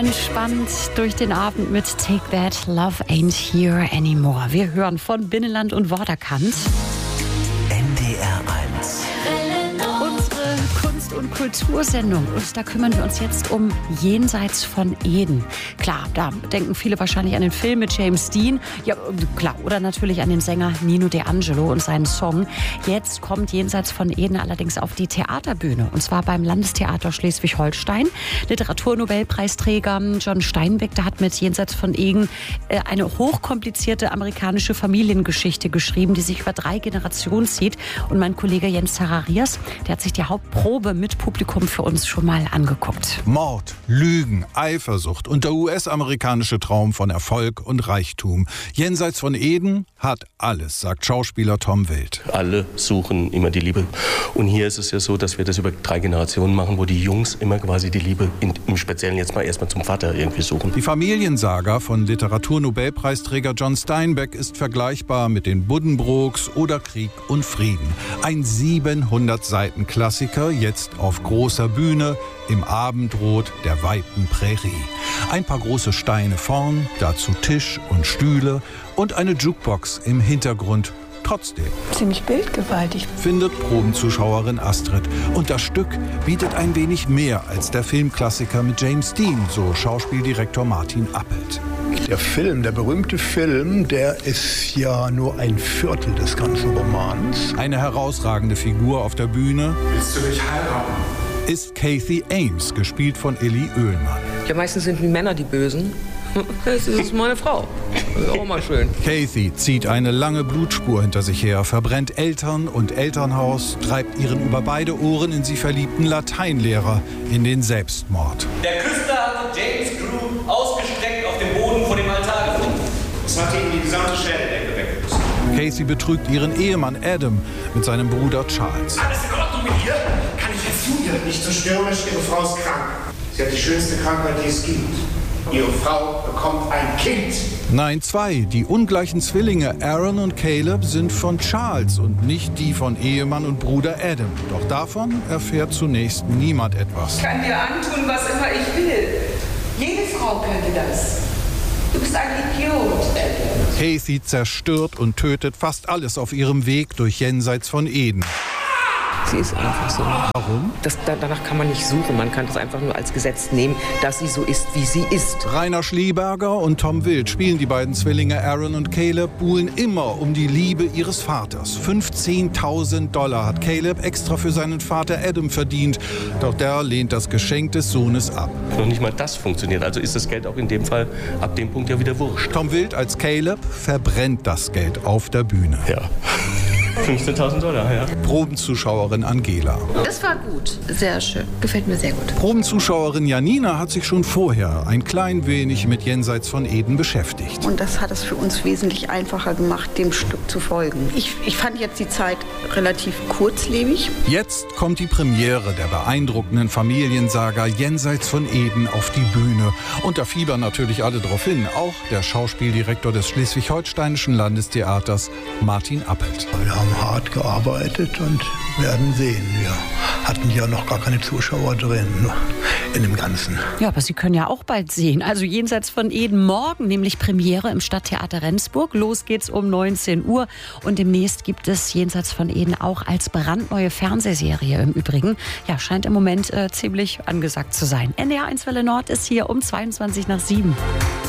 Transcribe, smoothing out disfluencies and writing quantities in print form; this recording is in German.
Entspannt durch den Abend mit Take That, Love Ain't Here Anymore. Wir hören von Binnenland und Vorderkant. NDR 1. Unsere Kunst- und Kultursendung. Und da kümmern wir uns jetzt um Jenseits von Eden. Klar, da denken viele wahrscheinlich an den Film mit James Dean. Ja, klar. Oder natürlich an den Sänger Nino D'Angelo und seinen Song. Jetzt kommt Jenseits von Eden allerdings auf die Theaterbühne. Und zwar beim Landestheater Schleswig-Holstein. Literaturnobelpreisträger John Steinbeck, der hat mit Jenseits von Eden eine hochkomplizierte amerikanische Familiengeschichte geschrieben, die sich über 3 Generationen zieht. Und mein Kollege Jens Zacharias, der hat sich die Hauptprobe mit Publikum für uns schon mal angeguckt. Mord, Lügen, Eifersucht und der US-amerikanische Traum von Erfolg und Reichtum. Jenseits von Eden hat alles, sagt Schauspieler Tom Wild. Alle suchen immer die Liebe. Und hier ist es ja so, dass wir das über 3 Generationen machen, wo die Jungs immer quasi die Liebe im Speziellen jetzt mal erstmal zum Vater irgendwie suchen. Die Familiensaga von Literaturnobelpreisträger John Steinbeck ist vergleichbar mit den Buddenbrooks oder Krieg und Frieden. Ein 700-Seiten-Klassiker, jetzt auf großer Bühne im Abendrot der weiten Prärie. Ein paar große Steine vorn, dazu Tisch und Stühle und eine Jukebox im Hintergrund. Trotzdem ziemlich bildgewaltig, findet Probenzuschauerin Astrid. Und das Stück bietet ein wenig mehr als der Filmklassiker mit James Dean, so Schauspieldirektor Martin Appelt. Der Film, der berühmte Film, der ist ja nur ein Viertel des ganzen Romans. Eine herausragende Figur auf der Bühne. Willst du mich heiraten? Ist Kathy Ames, gespielt von Elli Oehlmann. Ja, meistens sind die Männer die Bösen. Das ist meine Frau. Das ist auch mal schön. Kathy zieht eine lange Blutspur hinter sich her, verbrennt Eltern und Elternhaus, treibt ihren über beide Ohren in sie verliebten Lateinlehrer in den Selbstmord. Der Küster hatte James Crew ausgestreckt auf dem Boden vor dem Altar gefunden. Es hat ihm die gesamte Schädeldecke weggerissen. Casey betrügt ihren Ehemann Adam mit seinem Bruder Charles. Alles in Ordnung mit ihr? Kann ich jetzt Julia? Nicht so stürmisch, Ihre Frau ist krank. Sie hat die schönste Krankheit, die es gibt. Ihre Frau bekommt ein Kind. Nein, 2. Die ungleichen Zwillinge Aaron und Caleb sind von Charles und nicht die von Ehemann und Bruder Adam. Doch davon erfährt zunächst niemand etwas. Ich kann dir antun, was immer ich will. Jede Frau könnte das. Du bist ein Idiot, Adam. Casey zerstört und tötet fast alles auf ihrem Weg durch Jenseits von Eden. Sie ist einfach so. Warum? Danach kann man nicht suchen. Man kann das einfach nur als Gesetz nehmen, dass sie so ist, wie sie ist. Rainer Schlieberger und Tom Wild spielen die beiden Zwillinge Aaron und Caleb, buhlen immer um die Liebe ihres Vaters. $15.000 hat Caleb extra für seinen Vater Adam verdient. Doch der lehnt das Geschenk des Sohnes ab. Noch nicht mal das funktioniert. Also ist das Geld auch in dem Fall ab dem Punkt ja wieder wurscht. Tom Wild als Caleb verbrennt das Geld auf der Bühne. Ja. $15.000, ja. Probenzuschauerin Angela. Das war gut. Sehr schön. Gefällt mir sehr gut. Probenzuschauerin Janina hat sich schon vorher ein klein wenig mit Jenseits von Eden beschäftigt. und das hat es für uns wesentlich einfacher gemacht, dem Stück zu folgen. Ich fand jetzt die Zeit relativ kurzlebig. Jetzt kommt die Premiere der beeindruckenden Familiensaga Jenseits von Eden auf die Bühne. Und da fiebern natürlich alle drauf hin, auch der Schauspieldirektor des Schleswig-Holsteinischen Landestheaters Martin Appelt. Wir haben hart gearbeitet und werden sehen. Wir hatten ja noch gar keine Zuschauer drin in dem Ganzen. Ja, aber Sie können ja auch bald sehen. Also Jenseits von Eden morgen, nämlich Premiere im Stadttheater Rendsburg. Los geht's um 19 Uhr. Und demnächst gibt es Jenseits von Eden auch als brandneue Fernsehserie im Übrigen. Ja, scheint im Moment ziemlich angesagt zu sein. NDR 1 Welle Nord ist hier um 7:22.